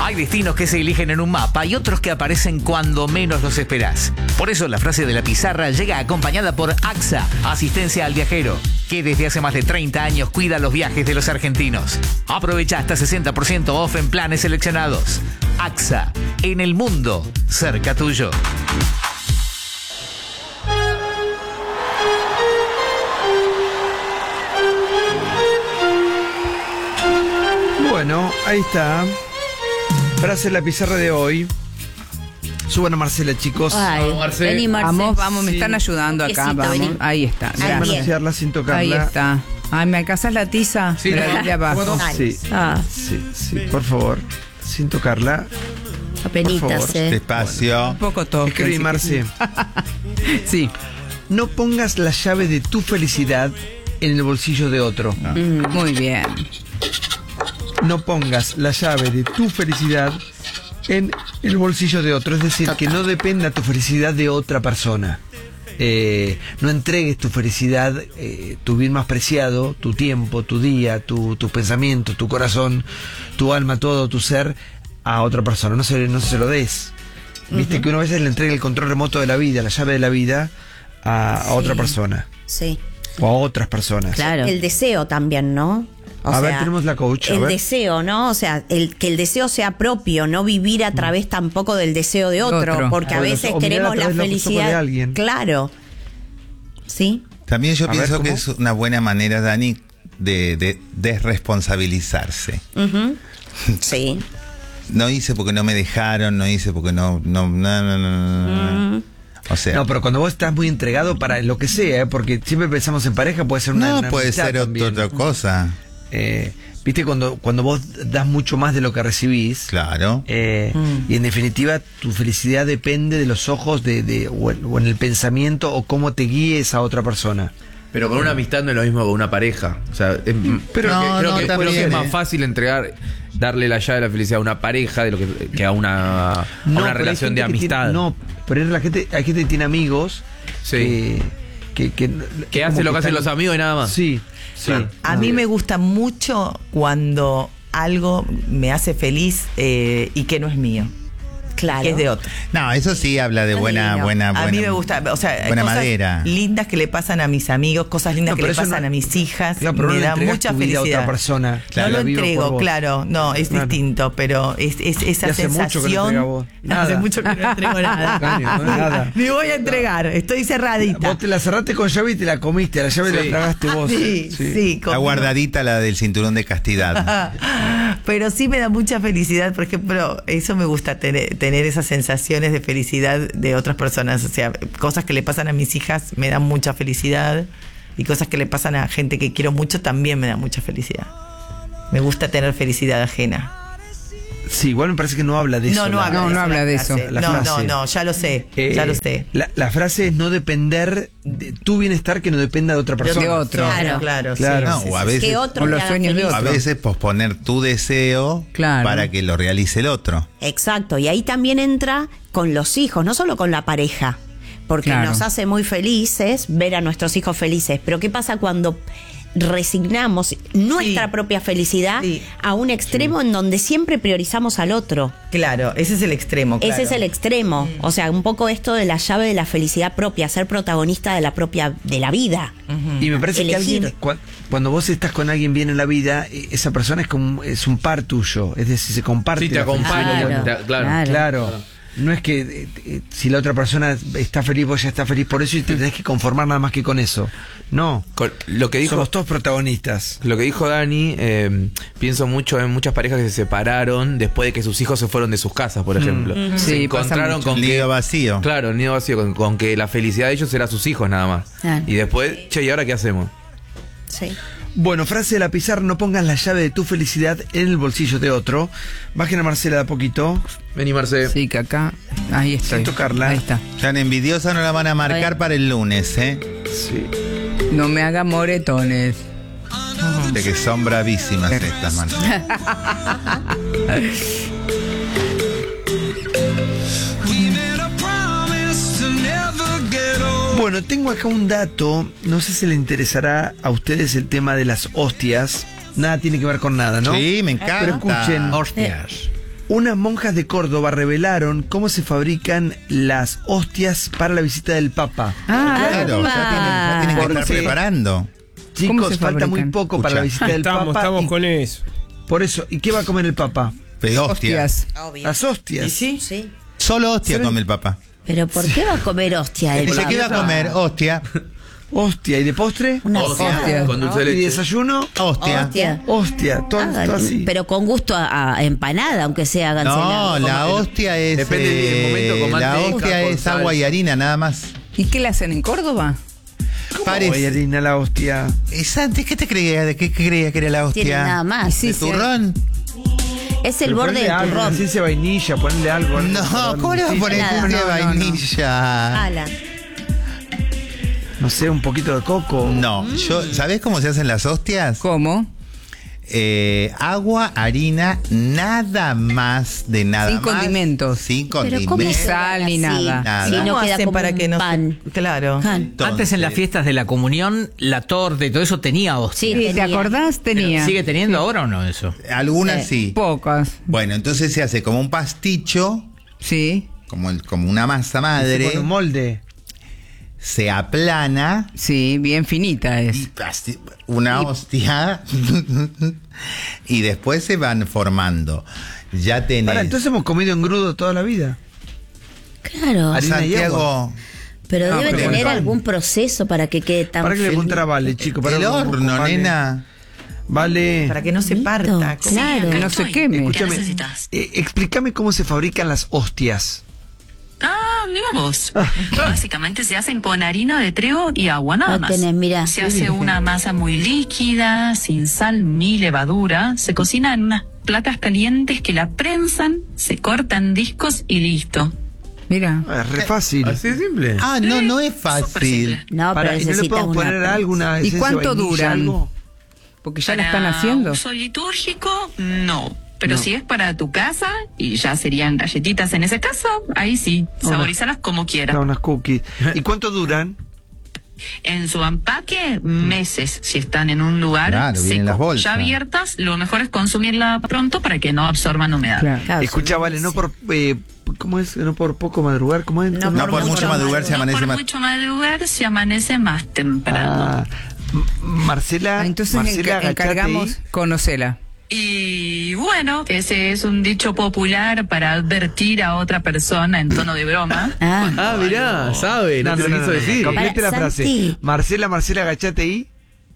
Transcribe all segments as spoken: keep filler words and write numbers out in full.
Hay destinos que se eligen en un mapa y otros que aparecen cuando menos los esperás. Por eso la frase de la pizarra llega acompañada por AXA, Asistencia al Viajero, que desde hace más de treinta años cuida los viajes de los argentinos. Aprovecha hasta sesenta por ciento off en planes seleccionados. AXA, en el mundo, cerca tuyo. Bueno, ahí está. Frase en la pizarra de hoy. Suban a Marcela, chicos. Ay, Vamos, Marce. vení, Marce. Vamos, vamos, me Sí. están ayudando acá, Quesito, vamos. vení. Ahí está. Ahí Sin gracias. bien. manosearla, sin tocarla. Ahí está. Ay, ¿me alcanzas la tiza? Sí, de, la de abajo. ¿cómo no? Sí, Ah, sí, sí, por favor. Sin tocarla. Por apenitas, favor. eh. Despacio. Un poco todo. Escribí, Marce. Sí. No pongas la llave de tu felicidad en el bolsillo de otro. Mm, muy bien. No pongas la llave de tu felicidad en el bolsillo de otro. Es decir, que no dependa tu felicidad de otra persona. Eh, no entregues tu felicidad, eh, tu bien más preciado, tu tiempo, tu día, tu, tus pensamientos, tu corazón, tu alma, todo tu ser a otra persona. No se, no se lo des. Viste que uno a veces le entrega el control remoto de la vida, la llave de la vida a, a Sí. otra persona Sí. o a otras personas. Claro. El deseo también, ¿no? O A ver, sea, tenemos la coach, a El ver. deseo, ¿no? O sea, el, que el deseo sea propio, no vivir a través tampoco del deseo de otro, Otro. porque a Bueno, veces o mirar queremos a la través de los ojos felicidad. de alguien. Claro. ¿Sí? También yo A ver, pienso ¿cómo? que es una buena manera, Dani, de, de desresponsabilizarse. Ujú. Sí. No hice porque no me dejaron, no hice porque no... no, no, no, no, no, no. O sea... No, pero cuando vos estás muy entregado para lo que sea, ¿eh? Porque siempre pensamos en pareja, puede ser una No, una puede amistad ser ot- también. otra cosa. Eh, Viste, cuando, cuando vos das mucho más de lo que recibís, Claro. eh, Mm. y en definitiva tu felicidad depende de los ojos de, de o, en, o en el pensamiento o cómo te guíes a otra persona. Pero con una amistad no es lo mismo que una pareja. O sea, es, Pero creo, no, que, creo no, que- también, creo que es eh. más fácil entregar, darle la llave de la felicidad a una pareja de lo que, que a una, a una pero hay relación gente de que amistad. tiene- no, pero es la gente, hay gente que tiene amigos Sí. que, que, que, Que como hace lo que hacen están- los amigos y nada más. Sí, sí. Claro. A mí me gusta mucho cuando algo me hace feliz eh, y que no es mío, Claro. que es de otro. No, eso sí habla de buena, Divino. buena, buena... A mí me gusta, o sea, hay buena cosas madera. lindas que le pasan a mis amigos, cosas lindas No, que pero le eso pasan no- a mis hijas, Claro, pero no me le da entregas mucha tu vida a felicidad. otra persona. No lo La vivo por entrego, vos. claro, no, es Claro. distinto, pero es, es esa Y hace mucho que no sensación. entrega vos. Nada. Hace mucho que no entrego nada. Caño, no, nada. Me voy a entregar, estoy cerradita. Vos te la cerraste con llave y te la comiste, la llave Sí. la tragaste vos. Sí, sí, La como- guardadita, la del cinturón de castidad. Pero sí me da mucha felicidad, por ejemplo, eso me gusta tener, tener esas sensaciones de felicidad de otras personas, o sea, cosas que le pasan a mis hijas me dan mucha felicidad y cosas que le pasan a gente que quiero mucho también me dan mucha felicidad. Me gusta tener felicidad ajena. Sí, igual me parece que no habla de eso. No, no la- habla No, de no eso. habla la de frase. eso, la no, frase. no, no, ya lo sé, Eh, ya lo sé. La, la frase es no depender de tu bienestar que no dependa de otra persona. De otro. Claro, claro, Claro. sí, No, sí, o a sí. veces, Que otro o los te haga sueños de feliz. a otro. veces posponer tu deseo Claro. para que lo realice el otro. Exacto, y ahí también entra con los hijos, no solo con la pareja, porque Claro. nos hace muy felices ver a nuestros hijos felices, pero ¿qué pasa cuando resignamos nuestra Sí. propia felicidad Sí. a un extremo en donde siempre priorizamos al otro? Claro, ese es el extremo. Ese claro. es el extremo, o sea, un poco esto de la llave de la felicidad propia, ser protagonista de la propia, de la vida. Y me parece que Elegir. alguien, cua- cuando vos estás con alguien bien en la vida, eh, esa persona es como es un par tuyo, es decir, se comparte. Sí, te la acompaña. felicidad. Claro, te- claro. claro. Claro. No es que eh, eh, si la otra persona está feliz, vos ya estás feliz por eso y te tenés que conformar nada más que con eso. No. Con lo que dijo Somos todos protagonistas. Lo que dijo Dani, eh, pienso mucho en muchas parejas que se separaron después de que sus hijos se fueron de sus casas, por ejemplo. Se Sí, pasa encontraron mucho. con Un que, nido vacío. claro, el nido vacío, con, con que la felicidad de ellos era sus hijos nada más. Claro. Y después, che, ¿y ahora qué hacemos? Sí. Bueno, frase de la pizarra: no pongas la llave de tu felicidad en el bolsillo de otro. Bajen a Marcela de a poquito. Vení, Marce. Sí, que acá. Ahí estoy. Sin tocarla. Ahí está. Tan envidiosa no la van a marcar para el lunes, ¿eh? Sí. No me haga moretones. De que son bravísimas estas manos. Bueno, tengo acá un dato. No sé si le interesará a ustedes el tema de las hostias. Nada tiene que ver con nada, ¿no? Sí, me encanta. Pero escuchen. Hostias. Unas monjas de Córdoba revelaron cómo se fabrican las hostias para la visita del Papa. Ah, Claro, ya tienen, ya tienen que Porque- estar preparando. Chicos, se falta muy fabrican? poco para la Escucha. visita del Estamos, Papa. estamos y con eso. Por eso, ¿y qué va a comer el Papa? Pero hostia. hostias. Las hostias. ¿Y sí? Sí. Solo hostia come el papá. Pero ¿por qué va a comer hostia el Dice que iba a Papa? comer hostia. Hostia. ¿Y de postre? Una Hostia. asada. Con dulce de ¿Y leche. desayuno? Hostia. Hostia. Hostia. Todo, Hágale. todo así. Pero con gusto a, a empanada, aunque sea No, gancelada. la hostia es. Depende del eh, momento, con La manteca, hostia con es agua y salsa. harina, nada más. ¿Y qué le hacen en Córdoba? Parece. Oye, harina, la hostia. Es antes, ¿qué te creías? ¿De qué creías que era la hostia? Tiene nada más. Sí, ¿De sí. turrón? Es el Pero borde ponle del algo, turrón. Esencia de vainilla, ponle algo. algo No, para ¿cómo le vas a darle un poner nada. esencia de No, no, no. vainilla? Ala. No sé, un poquito de coco. No, yo, ¿sabés cómo se hacen las hostias? ¿Cómo? Eh, agua, harina, nada más de nada Sin más. condimentos. Sin Pero ¿cómo condimentos. se sal hace ni así? nada. Nada. Si no ¿Cómo queda hacen como para un que no se- pan. Claro. Pan. Entonces, Antes en las fiestas de la comunión, la torta y todo eso tenía hostia. Sí, Sí, ¿te tenía. acordás? Tenía. ¿Sigue teniendo ahora o no eso? Algunas sí. Pocas. Bueno, entonces se hace como un pasticho, Sí, como, el, como una masa Se madre, pone un molde. se aplana sí, bien finita y es. pasti- una hostia y después se van formando. Ya tenés. Ahora, entonces hemos comido engrudo toda la vida. Claro. Harina y agua. Santiago, Pero No, debe pero tener bueno. algún proceso para que quede tan ¿Para qué le feliz. preguntar vale, chico? Para el que- horno, vale. nena. Vale. Para que no se parta. ¿Cómo? Claro. Que no se queme. Escúchame, eh, explícame cómo se fabrican las hostias. Ah, mira vos. Básicamente se hacen con harina de trigo y agua nada Ah, más. tenés, mirá. Se hace una masa muy líquida, sin sal ni levadura. Se cocina en unas placas calientes que la prensan, se cortan discos y listo. Mira. Ah, es re fácil. Así de simple. Ah, no, no es Súper fácil. simple. No, Para, pero ¿y no le necesitas podemos una... poner alguna ¿Y esencia cuánto de vainilla, duran? algo? Porque ya la Para están haciendo. uso litúrgico, no. Pero si es para tu casa, y ya serían galletitas en ese caso, ahí sí, Una- saborízalas como quieras. No, unas cookies. ¿Y cuánto duran? En su empaque, meses, si están en un lugar Claro, vienen seco. las bolsas. Ya abiertas, lo mejor es consumirla pronto para que no absorban humedad. Claro. Claro, Escucha, son- vale, no por... eh, ¿Cómo es? No por poco madrugar, ¿cómo es? No No por mucho madrugar se No amanece por más. mucho madrugar se amanece más temprano. Ah, M- Marcela, Ah, entonces Marcela, enca- agachate encargamos ahí. conocela. Y bueno, ese es un dicho popular para advertir a otra persona en tono de broma. Ah, Ah, mirá, sabe, no, No, te no, lo no, quiso no, no. decir. Complete la Para, frase. Santi. Marcela, Marcela, agachate ahí.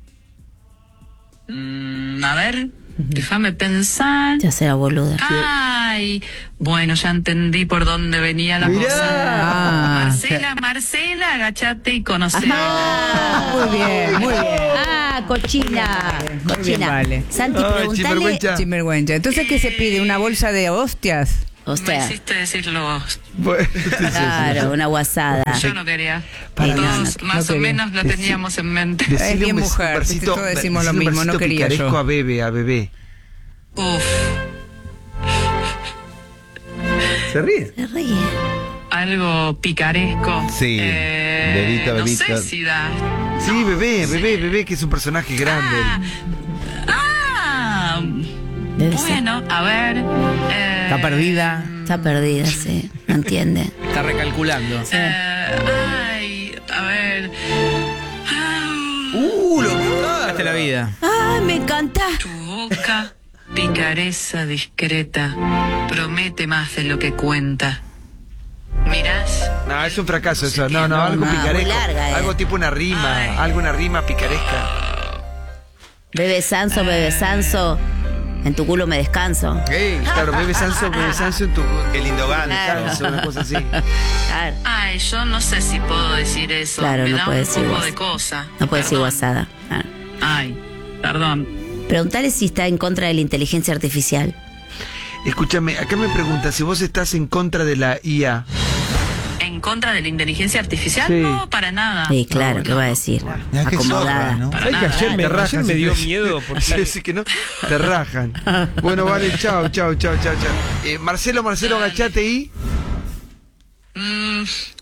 Mm, a ver, déjame pensar. ya será boluda. Ay, bueno, ya entendí por dónde venía la Mirá. cosa. Ah. Marcela, Marcela, agachate y conocela. Ah, Muy bien, muy bien. Ah, cochina. Muy bien, Cochina. vale. Santi, Ay, preguntale. sinvergüenza. Sinvergüenza. Entonces, ¿qué se pide? ¿Una bolsa de hostias? O Me sea, hiciste decirlo. Bueno, claro, una guasada. Yo no quería. Para Todos nada, no más o quería. menos lo teníamos en mente. decirle Es bien un bes- mujer, un versito, todos decimos lo decirle un mismo, no versito quería picaresco yo. a bebé, a bebé. Uf, ¿Se ríe? Se ríe. algo picaresco. Sí, Eh, bebito, no bebito. sé si da. Sí, bebé, bebé, bebé, que es un personaje grande. Ah, Debe ser. bueno, a ver. eh, Está perdida, Está perdida, sí. No entiende. está recalculando. eh, ay, a ver. Ah, Uh, lo Hazte la vida. ¡Ay, me encanta! Tu boca, picareza discreta, promete más de lo que cuenta. Mirás, No, es un fracaso eso. No, no, algo Ah, muy picaresco. larga, eh. Algo tipo una rima, Ay. algo una rima picaresca. Bebe Sanso, bebe Sanso. En tu culo me descanso. Ey, claro, bebe Sanso, bebe Sanso en tu... Qué lindo ganso. Sanso, una cosa así. Claro. ay, yo no sé si puedo decir eso. Claro, Me no da puede un decir poco vos. de cosa. No puede decir Perdón. guasada. Claro. Ay, perdón. Preguntale si está en contra de la inteligencia artificial. Escúchame, acá me pregunta si vos estás en contra de la I A. ¿En contra de la inteligencia artificial? Sí. No, para nada. Sí, claro, ¿qué va a decir? Mirá qué Acomodada. zorra, ¿no? Para ¿Sabes que nada. ayer me, Te rajan, ayer me sí, dio sí. miedo? Porque Sí, sí que no, te rajan. Bueno, vale, chao, chao, chao, chao, chao. Eh, Marcelo, Marcelo, agachate y... Mm,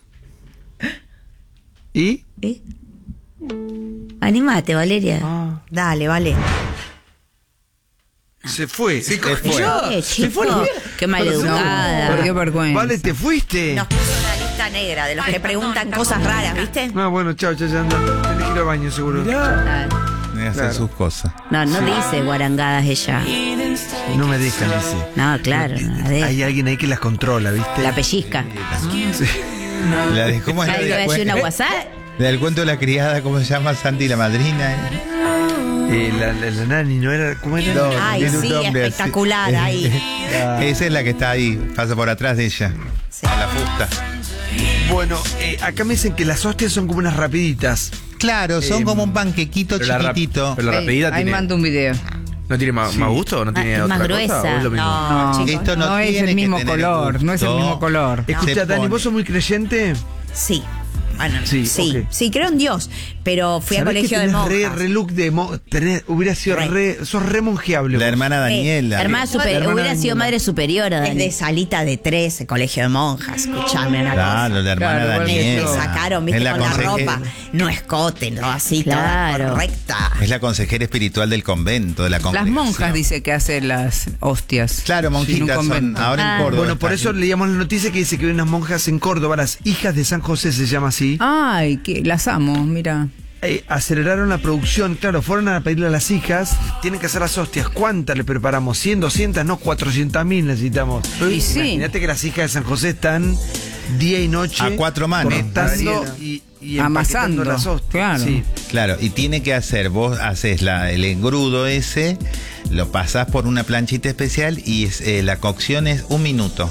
¿Y? ¿Eh? Animate, Valeria. Ah. Dale, vale. Se fue. Se fue. Eh, chico, qué maleducada. Perdió vergüenza. Vale, te fuiste. Nos puso una lista negra de los que preguntan cosas raras, ¿viste? Ah, bueno, chao, chao, ya anda. Tenés que ir al baño, seguro. Claro. Debe hacer Claro. sus cosas. No, no dice guarangadas ella. No me dejan, dice. No, claro, no la deja. Hay alguien ahí que las controla, ¿viste? La pellizca. Sí. La de, ¿cómo es la Nadie va a del decir una cuen- WhatsApp. la del cuento de la criada, ¿cómo se llama? Santi la madrina. ¿eh? Eh, la, la, la nani, ¿no era? ¿Cómo era? No, Ay, tiene un sí, nombre así. espectacular, ahí. Esa es la que está ahí, pasa por atrás de ella. A la fusta. Bueno, eh, acá me dicen que las hostias son como unas rapiditas. Claro, son Eh, como un panquequito Pero la, rap- chiquitito. pero la Ahí- rapidita ahí tiene. mando un video. ¿No tiene más, más gusto? ¿No tiene Ah, es otra más cosa? gruesa. ¿O es lo mismo? No, No, chicos. Esto no, no es tiene el que mismo tener color, no es el gusto. mismo color. Escucha, Se Dani, pone- ¿vos sos muy creyente? Sí. Bueno, Sí, sí, ok. sí, creo en Dios, pero fui al ¿Sabés colegio que de tenés re, monjas. re look de mo- tenés- hubiera sido Re. re, sos re monjeable. La vos. hermana Daniela. Eh, hermana La super- hermana hubiera sido Daniela. madre superiora. Es de salita de tres, colegio de monjas. Escuchame una Claro, cosa. la hermana Claro, bueno, Daniela. Me sacaron, viste, Es la con la conseje- ropa. No escote, no así, Claro. toda correcta. Es la consejera espiritual del convento, de la Las congregación. monjas dice que hacen las hostias. Claro, En un monjitas son convento. ahora Ah. en Córdoba. Bueno, por está. eso leíamos la noticia que dice que hay unas monjas en Córdoba, las hijas de San José se llama así. Ay, que las amo, mira. Eh, aceleraron la producción, claro, fueron a pedirle a las hijas, tienen que hacer las hostias, ¿cuántas le preparamos? ¿cien, doscientas? No, cuatrocientas mil necesitamos. Y sí. Imagínate que las hijas de San José están día y noche A cuatro manos. cortando y, y Amasando, empaquetando las hostias. claro. Sí. Claro, y tiene que hacer, vos haces la, el engrudo ese, lo pasás por una planchita especial y es, eh, la cocción es un minuto.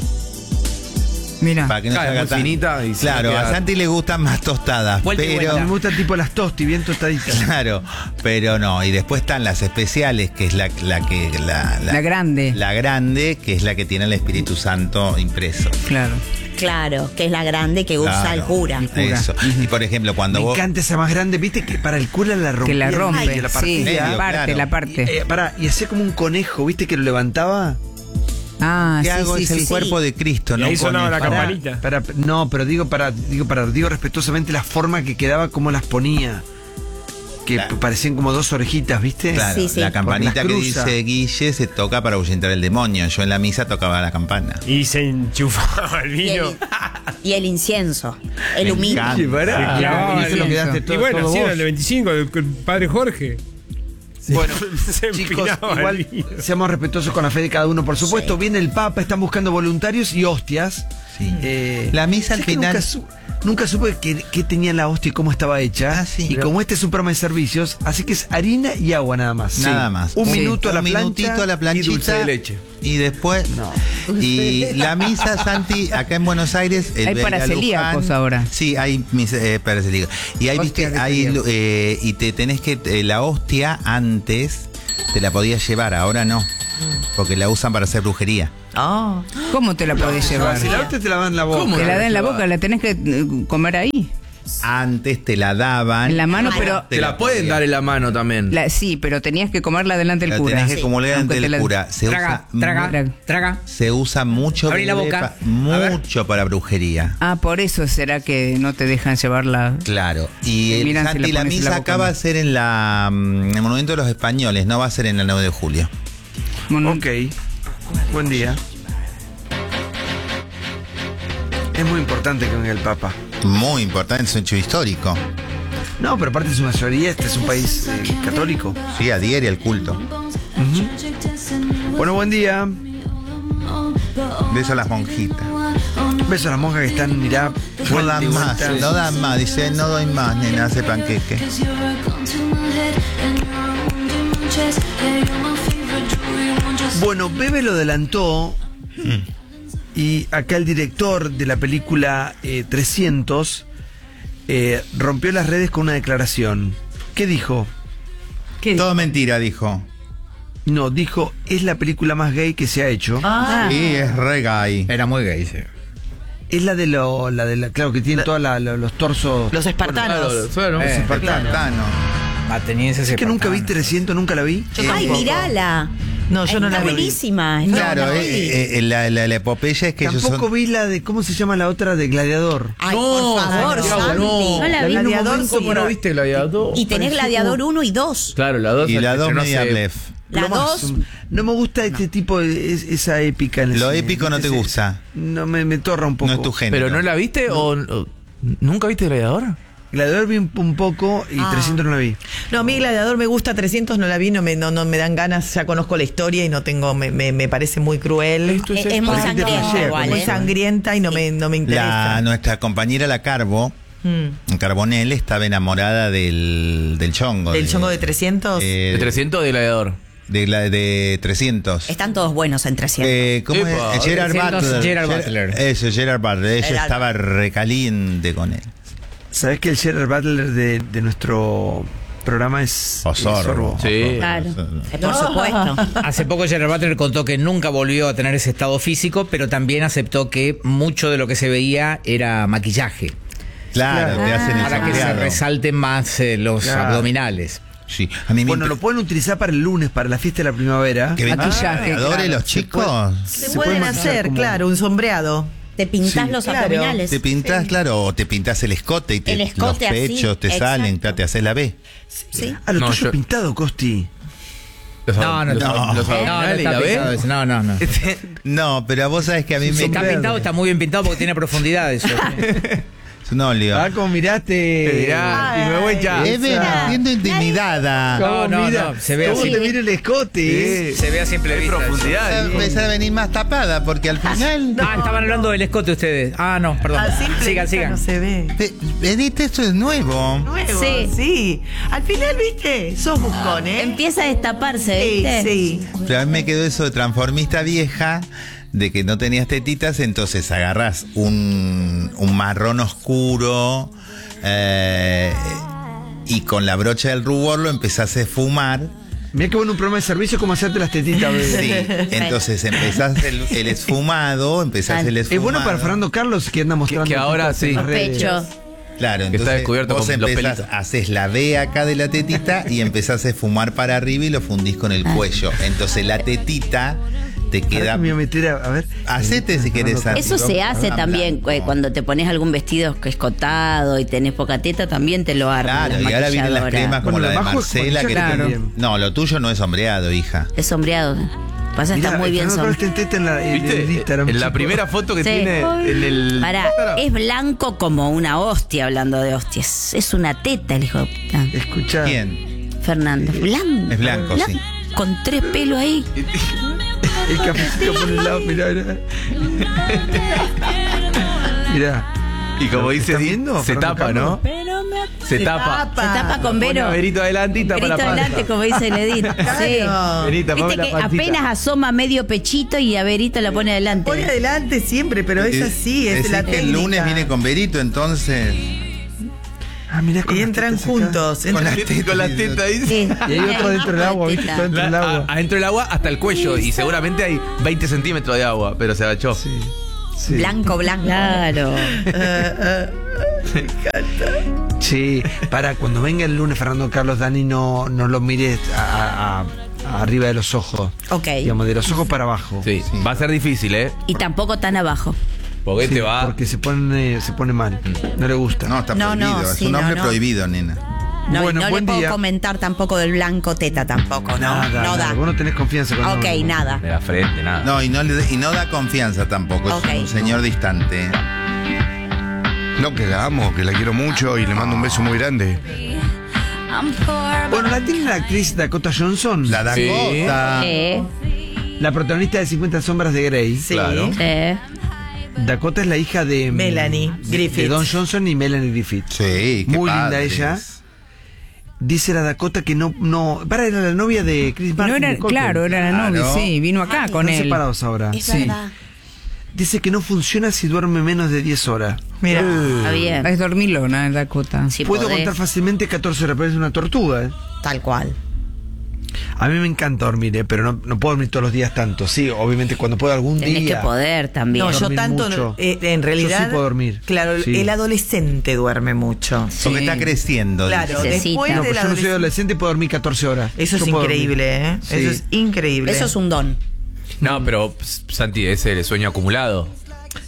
Mira. Para que no Claro, se haga muy tan- finita y si Claro, no queda- a Santi le gustan más tostadas, Vuelta y pero... A mí me gustan tipo las tosti, bien tostaditas. Claro, pero no, y después están las especiales, que es la, la que... La, La grande. La grande, que es la que tiene el Espíritu Santo impreso. Claro. Claro, que es la grande que usa Claro, el cura. Eso. Y por ejemplo, cuando Me vos... encanta esa más grande, viste que para el cura la rompía. Que la en rompe. medio, la Sí, partía. la parte, claro. la parte. Eh, pará, y hacía como un conejo, viste que lo levantaba. Ah, ¿Qué sí, hago? sí, es sí, el sí. cuerpo de Cristo, Y ¿no? ahí sonaba la Con el- campanita. Para, no, pero digo para, digo para, digo respetuosamente la forma que quedaba, como las ponía. Que Claro. parecían como dos orejitas, ¿viste? Claro, Sí, sí. la campanita Porque que las cruza. dice Guille se toca para ahuyentar el demonio. Yo en la misa tocaba la campana. Y se enchufaba el Y vino. el, y el incienso, el Me humito. encanta. Sí, pará. Se clavaba Y eso lo el- quedaste Y todo, bueno, todo así era vos. el de veinticinco, el, el padre Jorge. Bueno, Se chicos, empinaba el igual vino. seamos respetuosos con la fe de cada uno, por supuesto. Viene el Papa, están buscando voluntarios y hostias. Sí. Eh, La misa al ¿sabes que final- Nunca, su- nunca supe qué qué tenía la hostia y cómo estaba hecha. Ah, sí. y como este es un programa de servicios, así que es harina y agua nada más. Nada más. Un Sí. minuto a la Un plancha. minutito a la planchita. y dulce de leche. Y después. No. Y la misa, Santi, acá en Buenos Aires. el Hay belga para celíacos Luján- ahora. Sí, hay misa, eh, para celíacos. Y hay, Hostia viste, de hay, celíacos. eh, y te tenés que. eh, la hostia antes te la podías llevar, ahora no. Porque la usan para hacer brujería. Oh. ¿Cómo te la podés llevar? Si la hostia te la dan en la boca. ¿Cómo? Te la da en la boca, la tenés que eh, comer ahí. Antes te la daban. En la mano, pero. Te la pueden dar en la mano también. La- sí, pero tenías que comerla delante del La cura. tenés que Sí. acumular Aunque ante te el la- cura. Se Traga, usa, traga, Traga. traga. Se usa mucho. Abrí la bebé, boca. pa- A ver. mucho para brujería. Ah, por eso será que no te dejan llevarla. Claro, y el Miran si Santi, la la pones en misa la acá boca, va ¿no? a ser en la mm, en el Monumento de los Españoles, no va a ser en el nueve de julio. Bueno, Ok. Buen día. Es muy importante que venga el Papa. Muy importante, es un hecho histórico. No, pero aparte es una mayoría, este es un país eh, católico. Sí, adhiere al culto. Bueno, buen día. Beso a las monjitas. Besos a las monjas que están, mirá, No vuelta dan y más, vuelta. no dan más. Dice, no doy más, nena, hace panqueque. Bueno, Bebe lo adelantó y acá el director de la película eh, trescientos eh, rompió las redes con una declaración. ¿Qué dijo? Todo mentira, dijo. No, dijo, es la película más gay que se ha hecho. Ah. Y es re gay. Era muy gay, sí. Es la de lo, la de la, claro que tiene todos los torsos. Los espartanos. Claro, claro. Eh, espartanos. Espartano. Atenienses Es que nunca vi espartanos. trescientos, nunca la vi. Ay, mirala. No, yo no Está la vi. buenísima. está Claro, buena. eh, eh, la, la, la epopeya es que ellos Tampoco son. vi la de, ¿cómo se llama la otra de Gladiador? Ay, No, por favor, no, Santi. no. No la vi. Gladiador, ¿Cómo no viste Gladiador? Y tenés Gladiador uno y dos. Claro, la dos. Y la dos estrenó media hace- blef. La lo más. dos- No me gusta este tipo de es- esa épica. En el Lo cine. épico no te Ese- gusta. No me, me torra un poco. No es tu género. ¿Pero no la viste o, o- nunca viste Gladiador? Gladiador vi un, un poco y Ah. trescientos no la vi. No, a mí Gladiador me gusta, trescientos no la vi, no me, no, no me dan ganas, ya conozco la historia y no tengo, me, me, me parece muy cruel. Esto Es, es muy Porque te sangrienta flashea, igual, muy ¿eh? sangrienta y no me, no me interesa. La, nuestra compañera la Carbo, Mm. Carbonell, estaba enamorada del, del chongo. ¿Del chongo de trescientos? eh, ¿De trescientos de Gladiador? de, la- de trescientos. Están todos buenos en trescientos. Eh, ¿Cómo Epa, es? Gerard trescientos, Butler. Gerard Ger- Butler. Eso, Gerard Butler. Ella Gerard estaba recaliente con él. ¿Sabes que el Gerard Butler de, de nuestro programa es, O es Sorbo. Sí. Claro. Eh, Por supuesto. Hace poco Gerard Butler contó que nunca volvió a tener ese estado físico, pero también aceptó que mucho de lo que se veía era maquillaje, Claro, te hacen el para que se sombreado. resalten más eh, los Claro. abdominales. Sí. A mí me Bueno, imp- lo pueden utilizar para el lunes, para la fiesta de la primavera. que vengan Maquillaje, adore claro. los Se chicos. puede- Se, se pueden puede maquillar hacer, como- claro, un sombreado. Te pintás Sí, los claro. abdominales. Te pintas, claro, o te pintas el escote y te, El escote los así, pechos te exacto. salen, claro, te haces la B. Sí. Ah, lo No, tuyo yo- pintado, Costi. Los, No, no, los- no, no. los no, no abdominales y está la pintado ve. eso, no, no, no. No, pero vos sabés que a mí me Está pintado, está muy bien pintado porque tiene profundidad eso. es un óleo. Ah, como miraste. Mirá, y me voy ya. Es me siento intimidada. No, ¿Cómo no, mira? no, se ve ¿Cómo así. te mira el escote? Sí. Se ve a simple Hay vista. profundidad. Va a empezar a venir más tapada porque al final. Ah, estaban hablando del escote ustedes. Ah, no, perdón. A simple Sigan, vista sigan. no se ve. Pe- Edith, esto es nuevo. Nuevo, Sí. sí. Al final, viste, sos buscón, ¿eh? Empieza a destaparse, Sí, ¿viste? sí. Pero a mí me quedó eso de transformista vieja, de que no tenías tetitas, entonces agarrás un, un marrón oscuro eh, y con la brocha del rubor lo empezás a esfumar. Mirá que bueno un programa de servicio como hacerte las tetitas, bebé. Sí, entonces empezás el, el esfumado, empezás el Es esfumado. bueno para Fernando Carlos que anda mostrando. que ahora tetas en sí. las redes. Pecho. Claro, Que está entonces descubierto vos con los empezás, pelitos. haces la B acá de la tetita y empezás a esfumar para arriba y lo fundís con el cuello. Entonces la tetita te Ahora queda... que me voy a meter a, a ver. Hacete si querés, Santi. Eso se hace Ah, también blanco. eh, cuando te pones algún vestido escotado y tenés poca teta, también te lo arman. Claro, las y ahora vienen las maquilladoras. cremas como Bueno, la de la bajo es Marcela. Que maquillaje te- también. No, lo tuyo no es sombreado, hija. Es sombreado. Pasa, está Mirá, muy bien Fernando sombreado. Carlos está en teta en, la, en ¿Viste? el Instagram. En la chicos. primera foto que Sí. tiene en el. Pará, es blanco como una hostia, hablando de hostias. Es una teta el hijo de puta. Escuchá. ¿Quién? Fernando. Blanco. Es blanco, sí. Con tres pelos ahí. El cafecito por el lado, mirá, mirá. Mirá. Y como ¿Lo dice, estás Di- viendo, se Fernando tapa, ¿no? Se, tapa. Se tapa con Pone Vero. a Verito adelante y tapa Verito la panza. adelante, como dice el Edith. Sí. Claro. Vení, tapame Viste la que pancita. apenas asoma medio pechito y a Verito la pone adelante. Pone adelante siempre, pero es así, es Decís la que técnica. el lunes viene con Verito, entonces. Ah, mirá con Y las entran tetas acá. juntos. Con entran- las tetas. Con la teta ahí. Sí. Y hay otro dentro del agua, ¿viste? Está dentro del La- agua. a- adentro del agua hasta el cuello y seguramente hay veinte centímetros de agua, pero se agachó. Sí. Sí. Blanco, blanco. Claro. Sí, para cuando venga el lunes Fernando Carlos, Dani, no, no lo mires a- a- a- arriba de los ojos. Ok. Digamos, de los ojos para abajo. Sí, va a ser difícil, ¿eh? Y tampoco tan abajo. Porque Sí, te va. porque se pone, se pone mal. No le gusta. No, está No, no, prohibido. es sí, un no, hombre no. prohibido, nena. No, y Bueno, no le buen puedo día. comentar tampoco del blanco teta tampoco, ¿no? Nada, no nada. da. Vos no tenés confianza con Ok, no. nada. De la frente, nada. No, y no, le- y no da confianza tampoco. Ok. Es un señor distante. No, que la amo, que la quiero mucho y le mando un beso muy grande. Bueno, la tiene la actriz Dakota Johnson, La la, Sí. Dakota. Sí, protagonista de cincuenta sombras de Grey. Sí. Claro. sí. Dakota es la hija de Melanie de- Griffith. de Don Johnson y Melanie Griffith. Sí, qué Muy linda padres. ella. Dice la Dakota que no, no, para era la novia de Chris Martin. No era, de Colton. claro, era la novia, Claro. sí, vino acá con Están él. separados ahora. Es Sí. verdad. Dice que no funciona si duerme menos de diez horas. Mira. Está bien. Es dormilona, Dakota. Si Puedo podés, contar fácilmente catorce horas, pero es una tortuga. ¿eh? tal cual. A mí me encanta dormir, ¿eh? Pero no, no puedo dormir todos los días tanto. Sí, obviamente cuando puedo algún Tenés día. que poder también. No, yo dormir tanto, mucho. no, eh, en realidad. Yo sí puedo dormir. Claro, Sí. el adolescente duerme mucho. Porque está creciendo. Claro, dice. Necesita. después No, del pues yo no soy adolescente. adolescente y puedo dormir catorce horas. Eso Yo es puedo dormir. increíble, ¿eh? Sí. Eso es increíble. Eso es un don. No, pero Santi, es el sueño acumulado.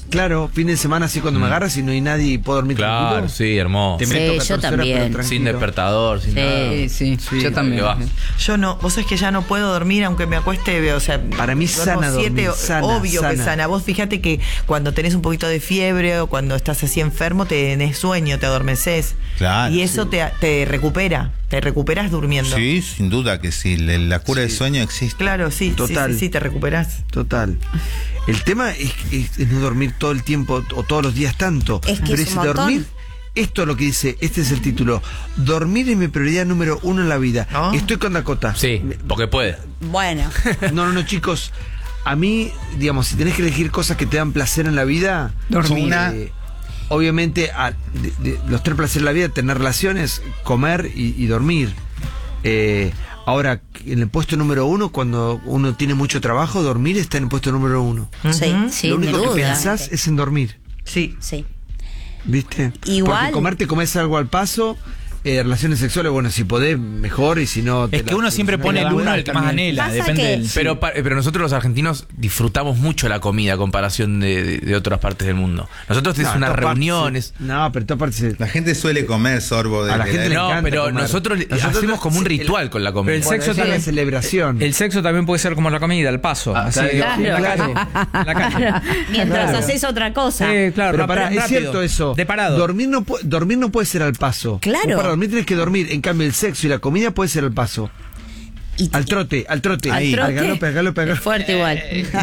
Claro, fin de semana así cuando me agarras y no hay nadie y puedo dormir Claro, tranquilo. sí, hermoso. Te Sí, meto yo catorce horas, también. pero tranquilo. Sin despertador, sin nada. Sí, sí, Sí, yo también. que va. Yo no, vos sabés que ya no puedo dormir aunque me acueste, o sea, Para mí duermo sana siete, dormir, o- sana, obvio que sana. sana. Vos fíjate que cuando tenés un poquito de fiebre o cuando estás así enfermo, tenés sueño, te adormeces. Claro, y eso te, te recupera, te recuperas durmiendo. Sí, sin duda que sí. La, la cura del sueño existe. Claro, sí, Total. sí, sí, sí, te recuperás. Total. El tema es, es- es no dormir todo el tiempo o todos los días tanto. Es que Pero es un si montón. dormir, esto es lo que dice, este es el título. Dormir es mi prioridad número uno en la vida. ¿Ah? Estoy con Dakota. Sí, porque puede. Bueno, No, no, no, chicos. A mí, digamos, si tenés que elegir cosas que te dan placer en la vida, Dormir. una, eh, obviamente, a- de- de- los tres placeres de la vida, tener relaciones, comer y, y dormir. Eh, ahora, en el puesto número uno, cuando uno tiene mucho trabajo, dormir está en el puesto número uno. sí, Ujú. sí, Lo único sin que duda. pensás es en dormir, Sí. Sí. ¿viste? Igual- Porque comer te comes algo al paso. Eh, relaciones sexuales, bueno, si podés, mejor, y si no... te Es que la- uno siempre te pone la- el uno el que más también. anhela, Pasa depende que- del... Pero, pa- pero nosotros los argentinos disfrutamos mucho la comida a comparación de, de- de otras partes del mundo. Nosotros No, es unas en todas partes reuniones. se- No, pero en todas partes se- La gente suele comer sorbo de A la de gente le No, encanta pero comer. nosotros, le- Nosotros- hacemos como un sí, el- ritual con la comida. Pero el Bueno, sexo esa es la también- celebración. El sexo también puede ser como la comida, el paso. Ah, así, claro. en la calle. En la calle. Mientras Claro. haces otra cosa. Sí, claro, Pero rap- pará, es rápido, cierto eso. De parado. Dormir no, pu- dormir no puede ser al paso. Claro. Vos para dormir tenés que dormir. En cambio, el sexo y la comida puede ser al paso. Y- Al trote, al trote. Al Ahí. trote. Al galope, al galope, al Es galope. fuerte igual.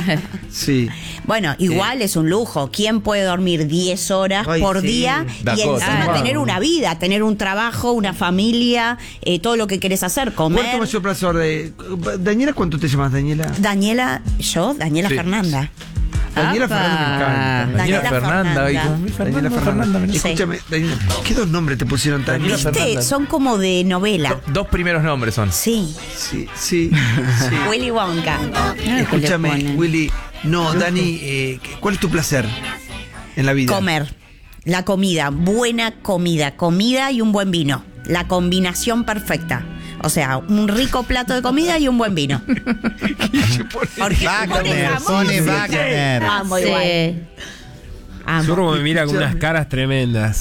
Sí. Bueno, igual es un lujo. ¿Quién puede dormir diez horas Ay, por sí. día y Dakota. encima Wow. tener una vida, tener un trabajo, una familia, eh, todo lo que querés hacer, ¿Cuánto comer? mayor placer de. Daniela, ¿cuánto te llamas, Daniela? Daniela, yo, Daniela Sí. Fernanda. Daniela Apa. Fernanda me encanta. Daniela Fernanda. y con- Daniela Fernanda. Sí. Escúchame, Daniela, ¿qué dos nombres te pusieron tan Daniela ¿Viste? Fernanda. Son como de novela. Do- dos primeros nombres son. Sí. Sí, sí, sí. Willy Wonka. Escúchame, Willy. No, Dani, eh, ¿cuál es tu placer en la vida? Comer. La comida, buena comida, comida y un buen vino. La combinación perfecta. O sea, un rico plato de comida y un buen vino. Porque Wagner, jamón, pone sí. Wagner. Amo Sí. igual. Amo. Zurro me mira con unas caras tremendas.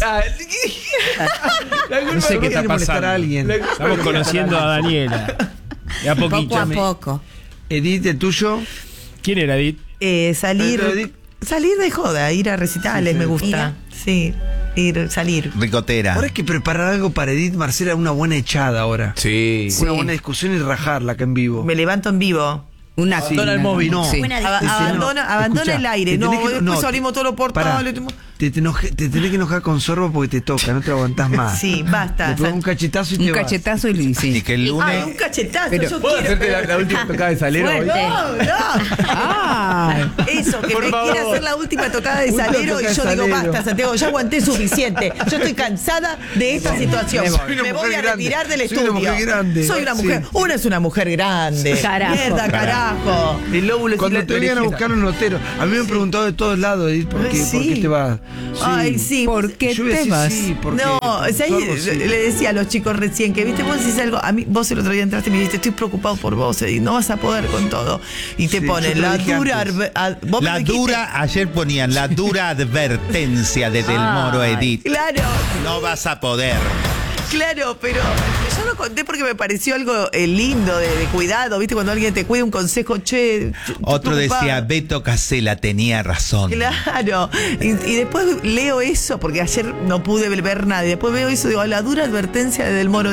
No sé qué está quiere molestar pasando. a alguien. Estamos conociendo a Daniela. De a poquito. Poco a poco. Edith, ¿el tuyo? ¿Quién era Edith? Eh, salir, Pero, Edith- salir de joda, ir a recitales, me gusta. Mira. Sí, ir, salir. Ricotera. Ahora hay que preparar algo para Edith Marcela, una buena echada ahora. Sí. Una buena discusión y rajarla acá en vivo. Me levanto en vivo. Una Abandona el móvil, no. Sí. Buena Aba- discusión. abandona abandona Escuchá, el aire. te No, tenés que- después no, salimos todos los Pará, portales. te, te, enoje- te tenés que enojar con Sorbo porque te toca, no te aguantás más. Sí, basta. Le pegás un cachetazo y te Un vas. cachetazo y Y sí. que el Ay, lunes. un cachetazo. Pero- yo ¿Puedo quiero, hacerte la, pero- la última tocada de salero? Fuerte. No, no. Ah, Eso, que Por me favor. quiere hacer la última tocada de Última salero tocada y yo de digo, salero. basta, Santiago, ya aguanté suficiente. Yo estoy cansada de esta situación. Me voy. Me voy a retirar del Soy una estudio. mujer grande. Soy una Sí. mujer. Una es una mujer grande. Carajo. Mierda, carajo. El lóbulo Cuando te vengan a buscar un notero. A mí me han preguntado de todos lados, Edith, ¿por qué, Sí. ¿por qué te vas? Sí. Ay, sí. ¿por qué Yo voy a te decir vas? sí, porque No, o sea, ahí Sorbo, sí. le decía a los chicos recién que, viste, vos decís algo, a mí, vos el otro día entraste y me dijiste, estoy preocupado por vos, Edith, no vas a poder con todo. Y te Sí, ponen yo te lo la dije dura, antes. adver- ad- vos me La dijiste- dura, ayer ponían la dura advertencia de Del Moro Edith. Claro, No vas a poder. claro, pero yo lo conté porque me pareció algo eh, lindo de, de cuidado, viste, cuando alguien te cuida un consejo, che. t- Otro tu decía, papá. Beto Casella tenía razón. Claro, y, y después leo eso, porque ayer no pude ver nada, y después veo eso, digo, la dura advertencia de Del Moro